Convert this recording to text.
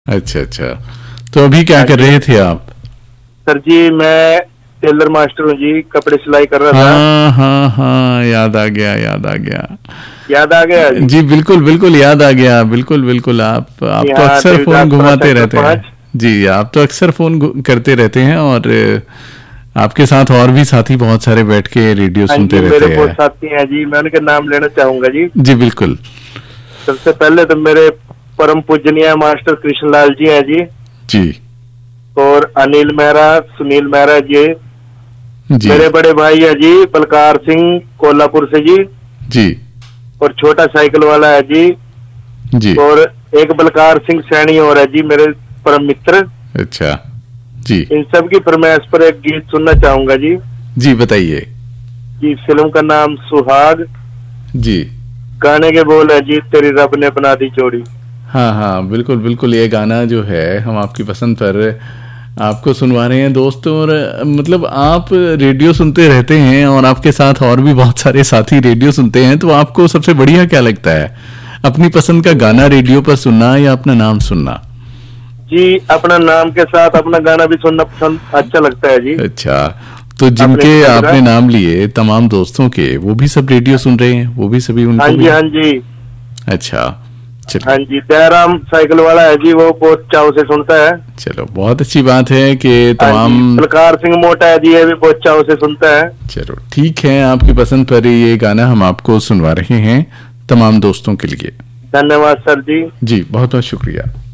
अच्छा अच्छा, तो अभी क्या हाँ कर जी रहे थे आप? सर जी, मैं टेलर मास्टर हूँ जी, कपड़े सिलाई कर रहा था। हाँ हाँ हाँ, याद आ गया, याद आ गया। याद आ गया जी। जी बिल्कुल बिल्कुल याद आ गया, बिल्कुल बिल्कुल। आप जी तो हाँ, अक्सर फोन देवदासपुरा घुमाते सेक्टर रहते हैं। 5। जी, आप तो अक्सर फोन करते रहते हैं, और आपके साथ और भी साथी बहुत सारे बैठ के रेडियो हाँ सुनते जी, मेरे रहते बहुत हैं। साथी हैं जी, मैं उनके नाम लेना चाहूंगा जी। जी बिल्कुल। सबसे पहले तो मेरे परम पूजनीय मास्टर कृष्णलाल जी हैं जी, जी और अनिल मेहरा, सुनील मेहरा जी। जी मेरे बड़े भाई है जी बलकार सिंह, कोल्हापुर से जी। जी और छोटा साइकिल वाला है जी। जी। और एक बलकार सिंह सैनी और है जी, मेरे परम मित्र। अच्छा। जी इन सब की फरमाइश पर एक गीत सुनना चाहूंगा जी। जी बताइए। जी, फिल्म का नाम सुहाग। जी गाने के बोल है जी, तेरी रब ने बना दी जोड़ी। हाँ हाँ, बिल्कुल बिल्कुल, ये गाना जो है हम आपकी पसंद पर आपको सुनवा रहे हैं दोस्तों। और मतलब आप रेडियो सुनते रहते हैं, और आपके साथ और भी बहुत सारे साथी रेडियो सुनते हैं, तो आपको सबसे बढ़िया क्या लगता है, अपनी पसंद का गाना रेडियो पर सुनना या अपना नाम सुनना? जी, अपना नाम के साथ अपना गाना भी सुनना पसंद अच्छा लगता है जी। अच्छा, तो अपने जिनके पसंद का। आपने नाम लिए तमाम दोस्तों के, वो भी सब रेडियो सुन रहे हैं, वो भी सभी, हाँ उनको जी भी? हाँ जी। अच्छा, हाँ चलिए। जी, दयाराम साइकिल वाला है जी, वो बहुत चाव से सुनता है। चलो, बहुत अच्छी बात है कि हाँ तमाम। जी, बलकार सिंह मोटा है जी, ये भी बहुत चाव से सुनता है। चलो ठीक है, आपकी पसंद पर ये गाना हम आपको सुनवा रहे हैं तमाम दोस्तों के लिए। धन्यवाद सर जी। जी बहुत बहुत शुक्रिया।